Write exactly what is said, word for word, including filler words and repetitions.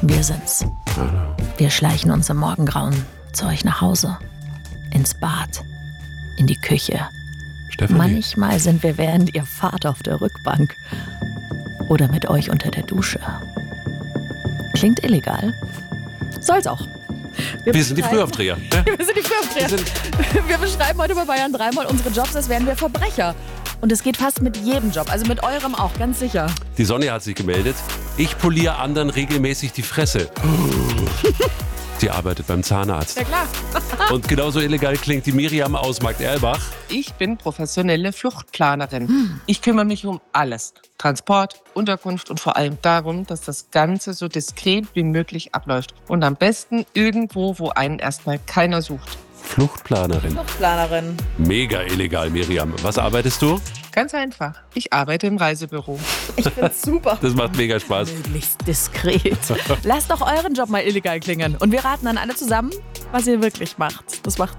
Wir sind's. Wir schleichen uns im Morgengrauen zu euch nach Hause. Ins Bad. In die Küche. Stefanie. Manchmal sind wir, während ihr fahrt, auf der Rückbank. Oder mit euch unter der Dusche. Klingt illegal. Soll's auch. Wir, wir sind die Frühaufdreher. Ne? Wir sind die Frühaufdreher. Wir, wir beschreiben heute bei Bayern dreimal unsere Jobs, als wären wir Verbrecher. Und es geht fast mit jedem Job, also mit eurem auch, ganz sicher. Die Sonja hat sich gemeldet. Ich poliere anderen regelmäßig die Fresse. Sie arbeitet beim Zahnarzt. Ja klar. Und genauso illegal klingt die Miriam aus Markt-Erlbach. Ich bin professionelle Fluchtplanerin. Hm. Ich kümmere mich um alles. Transport, Unterkunft und vor allem darum, dass das Ganze so diskret wie möglich abläuft. Und am besten irgendwo, wo einen erstmal keiner sucht. Fluchtplanerin. Fluchtplanerin. Mega illegal, Miriam. Was arbeitest du? Ganz einfach. Ich arbeite im Reisebüro. Ich find's super. Das macht mega Spaß. Möglichst diskret. Lasst doch euren Job mal illegal klingen. Und wir raten dann alle zusammen, was ihr wirklich macht. Das macht